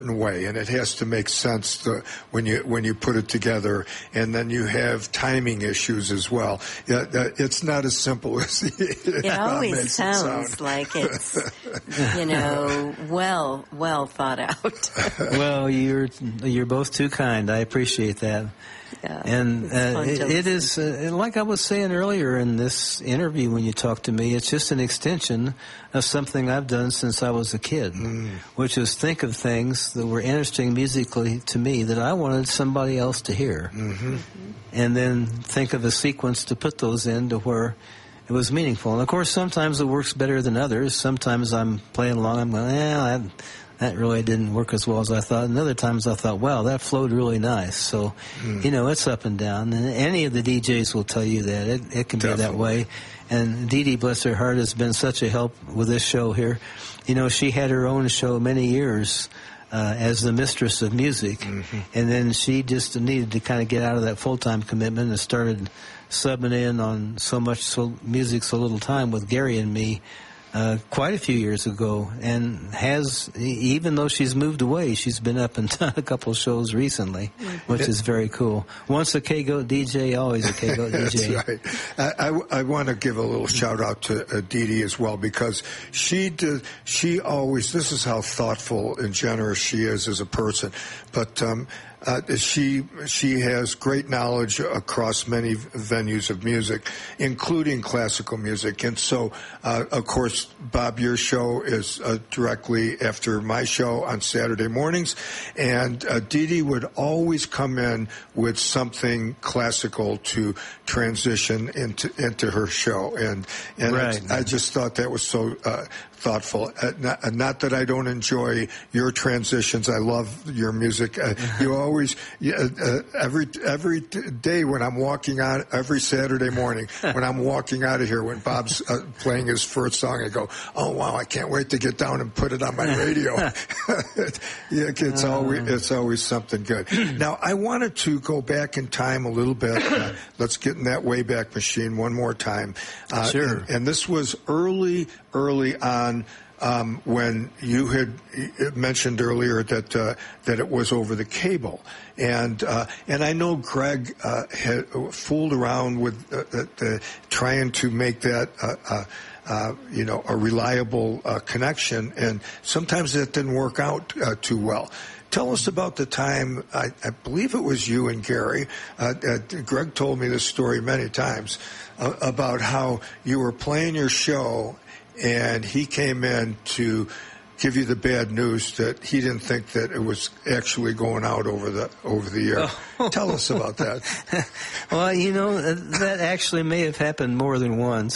way, and it has to make sense when you put it together, and then you have timing issues as well. It's not as simple as it always sounds like it's well thought out. Well, you're both too kind. I appreciate that. Yeah, and it is like I was saying earlier in this interview when you talked to me, it's just an extension of something I've done since I was a kid, which is think of things that were interesting musically to me that I wanted somebody else to hear, and then think of a sequence to put those in to where it was meaningful. And of course, sometimes it works better than others. Sometimes I'm playing along, I'm going, that really didn't work as well as I thought. And other times I thought, wow, that flowed really nice. So, it's up and down. And any of the DJs will tell you that. It can be that way. And Dee Dee, bless her heart, has been such a help with this show here. She had her own show many years as the mistress of music. And then she just needed to kind of get out of that full-time commitment and started subbing in on music so little time with Gary and me. Quite a few years ago, and even though she's moved away, she's been up and done a couple of shows recently, which is very cool. Once a K-Goat DJ, always a K-Goat DJ. That's right. I want to give a little shout out to Dee Dee as well, because she always, this is how thoughtful and generous she is as a person, but she has great knowledge across many venues of music, including classical music. And so, of course, Bob, your show is directly after my show on Saturday mornings. And Dee Dee would always come in with something classical to transition into her show. And right. I just thought that was so thoughtful. Not that I don't enjoy your transitions. I love your music. You always, every day when I'm walking out, every Saturday morning when I'm walking out of here, when Bob's playing his first song, I go, oh wow, I can't wait to get down and put it on my radio. It's always something good. Now I wanted to go back in time a little bit. Let's get in that Wayback Machine one more time. Sure. And this was early on. When you had mentioned earlier that it was over the cable, and I know Greg had fooled around with trying to make that a reliable connection, and sometimes that didn't work out too well. Tell us about the time, I believe it was you and Gary. Greg told me this story many times about how you were playing your show and he came in to give you the bad news that he didn't think that it was actually going out over the air. Oh. Tell us about that. Well, that actually may have happened more than once.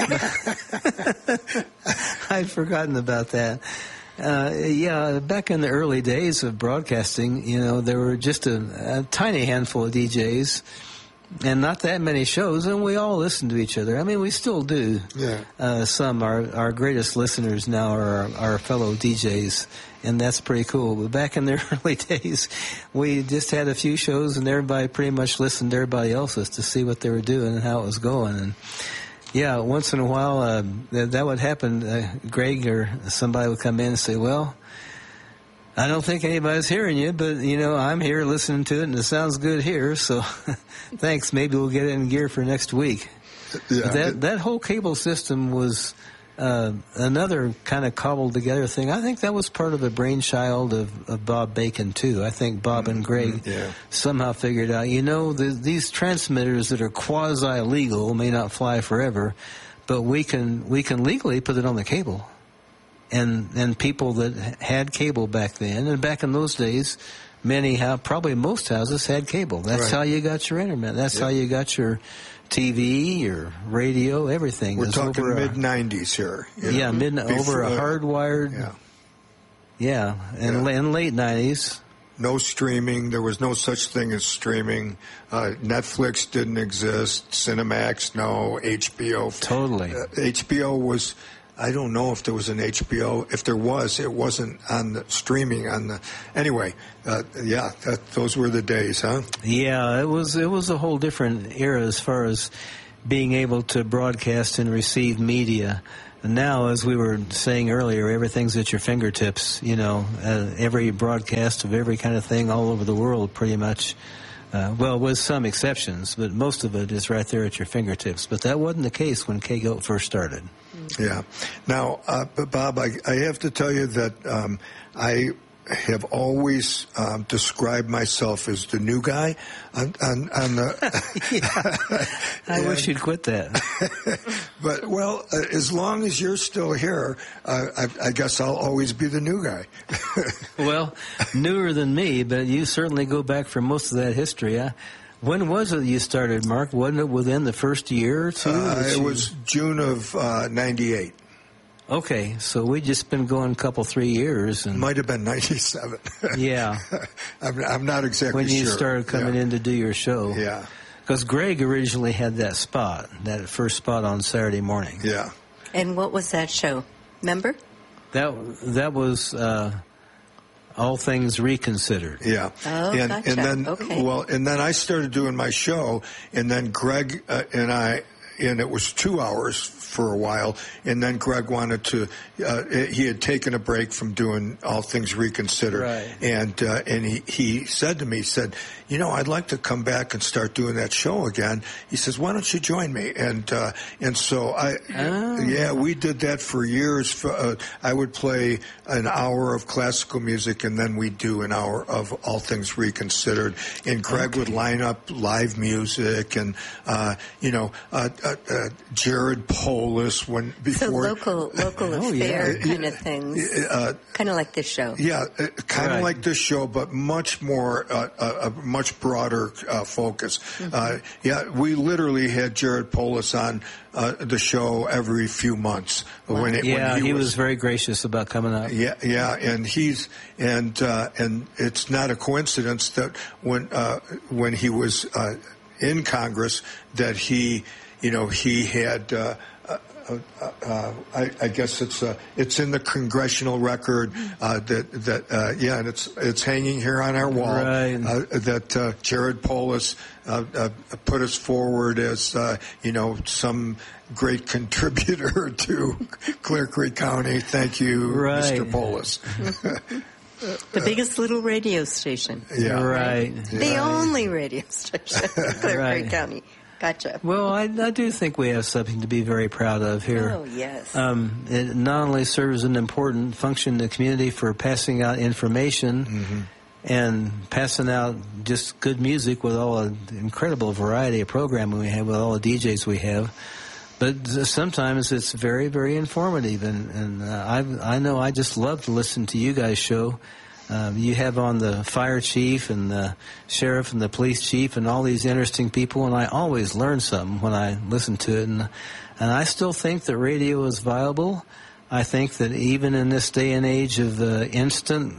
I'd forgotten about that. Back in the early days of broadcasting, there were just a tiny handful of DJs and not that many shows, and we all listen to each other. I mean, we still do. Yeah. Some, our greatest listeners now are our fellow DJs, and that's pretty cool. But back in the early days, we just had a few shows, and everybody pretty much listened to everybody else's to see what they were doing and how it was going. And yeah, once in a while, that would happen. Greg or somebody would come in and say, well, I don't think anybody's hearing you, but, I'm here listening to it, and it sounds good here, so thanks. Maybe we'll get it in gear for next week. Yeah. That whole cable system was another kind of cobbled together thing. I think that was part of the brainchild of Bob Bacon, too. I think Bob and Greg somehow figured out, these transmitters that are quasi-legal may not fly forever, but we can legally put it on the cable. And people that had cable back then, and back in those days, probably most houses had cable. That's right. How you got your internet. That's how you got your TV, your radio, everything. We're talking mid-'90s here. Over a hardwired. In late '90s. No streaming. There was no such thing as streaming. Netflix didn't exist. Cinemax, no. HBO. Totally. HBO was. I don't know if there was an HBO. If there was, it wasn't on the streaming anyway. Those were the days, huh? Yeah, it was a whole different era as far as being able to broadcast and receive media. now, as we were saying earlier, everything's at your fingertips. Every broadcast of every kind of thing all over the world, pretty much. Well, with some exceptions, but most of it is right there at your fingertips. But that wasn't the case when KGOAT first started. Yeah. Now, Bob, I have to tell you that I have always described myself as the new guy on the. I wish you'd quit that. But as long as you're still here, I guess I'll always be the new guy. Well, newer than me, but you certainly go back for most of that history. When was it you started, Mark? Wasn't it within the first year or two? It was June of '98. Okay, so we just been going a couple, 3 years. And might have been 97. Yeah. I'm not exactly sure. When you started coming in to do your show. Yeah. Because Greg originally had that first spot on Saturday morning. Yeah. And what was that show? Remember? That was All Things Reconsidered. Yeah. Oh, gotcha. And then, okay. and then I started doing my show, and then Greg and I, and it was 2 hours for a while, and then Greg wanted to. He had taken a break from doing All Things Reconsidered, right. And he said to me, I'd like to come back and start doing that show again. He says, why don't you join me? And so we did that for years. I would play an hour of classical music, and then we'd do an hour of All Things Reconsidered, and Greg would line up live music, and Jared Polis before. So local affair kind of things, kind of like this show. Yeah, kind of like this show, but much more, a much broader focus. Mm-hmm. We literally had Jared Polis on the show every few months. Wow. When he was very gracious about coming up. Yeah, and and it's not a coincidence that when he was in Congress that he had. I guess it's in the congressional record and it's hanging here on our wall, right. That Jared Polis put us forward as some great contributor to Clear Creek County. Thank you, right. Mr. Polis. The biggest little radio station. Yeah, right. The only radio station in Clear Creek County. Gotcha. Well, I do think we have something to be very proud of here. Oh, yes. It not only serves an important function in the community for passing out information mm-hmm. and passing out just good music with all the incredible variety of programming we have, with all the DJs we have, but sometimes it's very, very informative. And I know I just love to listen to you guys' show. You have on the fire chief and the sheriff and the police chief and all these interesting people, and I always learn something when I listen to it. And I still think that radio is viable. I think that even in this day and age of instant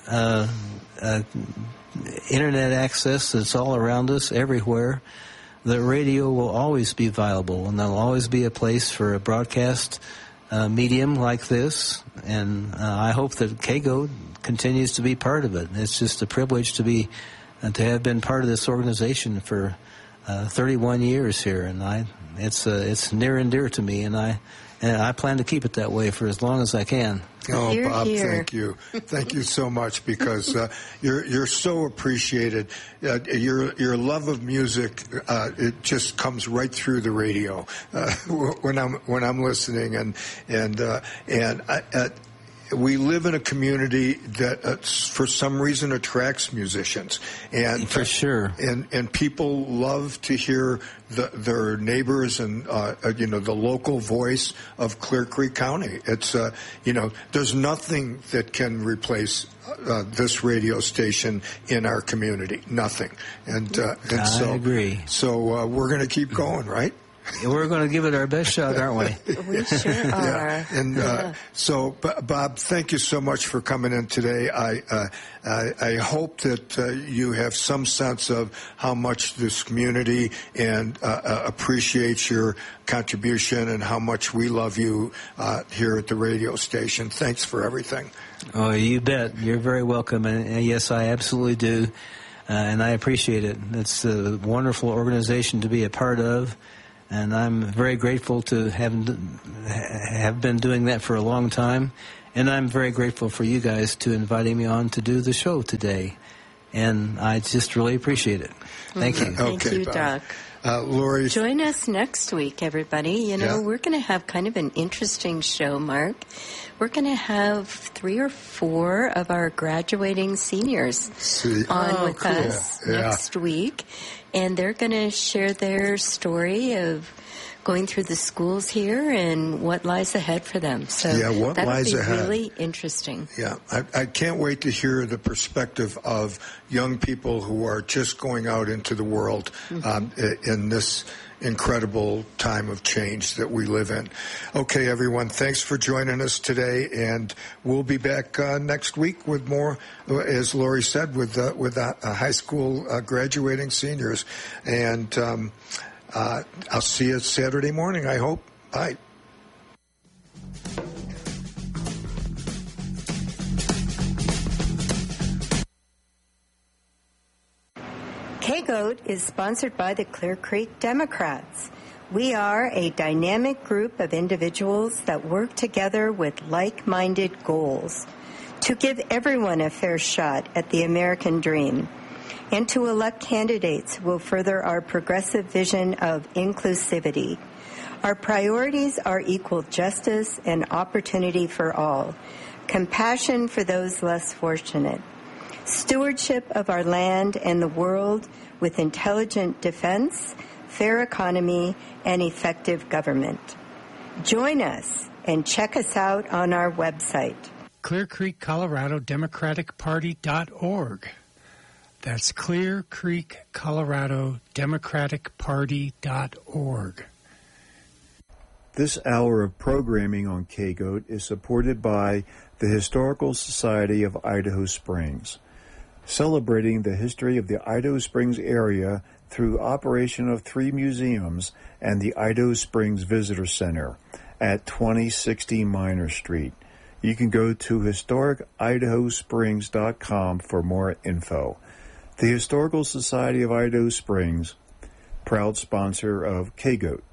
internet access that's all around us everywhere, that radio will always be viable, and there'll always be a place for a broadcast medium like this. And I hope that KGOAT continues to be part of it. It's just a privilege to have been part of this organization for 31 years here, and it's near and dear to me, and I plan to keep it that way for as long as I can. Oh, Hear, Bob, hear. thank you so much, because you're so appreciated. Your love of music it just comes right through the radio when I'm listening, and we live in a community that for some reason attracts musicians, and for sure, and people love to hear their neighbors and the local voice of Clear Creek County. It's there's nothing that can replace this radio station in our community. Nothing, and so I agree. So we're going to keep going, right? We're going to give it our best shot, aren't we? We sure are. Yeah. And so, Bob, thank you so much for coming in today. I hope that you have some sense of how much this community and appreciates your contribution, and how much we love you here at the radio station. Thanks for everything. Oh, you bet. You're very welcome. And yes, I absolutely do. And I appreciate it. It's a wonderful organization to be a part of. And I'm very grateful to have been doing that for a long time. And I'm very grateful for you guys to inviting me on to do the show today. And I just really appreciate it. Thank you. Thank you, Doc. Lori. Join us next week, everybody. We're going to have kind of an interesting show, Mark. We're going to have 3 or 4 of our graduating seniors on with us next week. And they're going to share their story of going through the schools here and what lies ahead for them. So what lies ahead? That'll be really interesting. Yeah, I can't wait to hear the perspective of young people who are just going out into the world in this incredible time of change that we live in. Okay, everyone, thanks for joining us today, and we'll be back next week with more, as Lori said, with high school graduating seniors. And I'll see you Saturday morning, I hope. Bye. KGOAT is sponsored by the Clear Creek Democrats. We are a dynamic group of individuals that work together with like-minded goals to give everyone a fair shot at the American dream and to elect candidates who will further our progressive vision of inclusivity. Our priorities are equal justice and opportunity for all, compassion for those less fortunate, stewardship of our land and the world with intelligent defense, fair economy, and effective government. Join us and check us out on our website. Clear Creek, Colorado Democratic.org. That's Clear Creek, Colorado Democratic.org. This hour of programming on KGOAT is supported by the Historical Society of Idaho Springs, celebrating the history of the Idaho Springs area through operation of 3 museums and the Idaho Springs Visitor Center at 2060 Minor Street. You can go to historicidahosprings.com for more info. The Historical Society of Idaho Springs, proud sponsor of KGOAT.